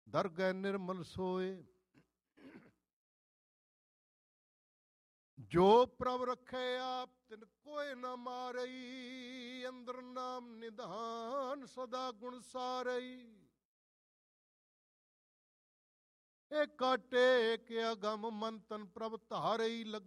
ਦਰਗਹਿ ਨਿਰਮਲ ਸੋਏ। ਜੋ ਪ੍ਰਭ ਰੱਖੇ ਆਪ ਤਿਨ ਕੋਇ ਨਾ ਮਾਰਈ। ਅੰਦਰ ਨਾਮ ਨਿਧਾਨ ਸਦਾ ਗੁਣ ਸਾਰਈ। ਇਹ ਕਾਟੇ ਕਿ ਅਗਮ ਮਨ ਤਨ ਪ੍ਰਭ ਧਾਰਈ।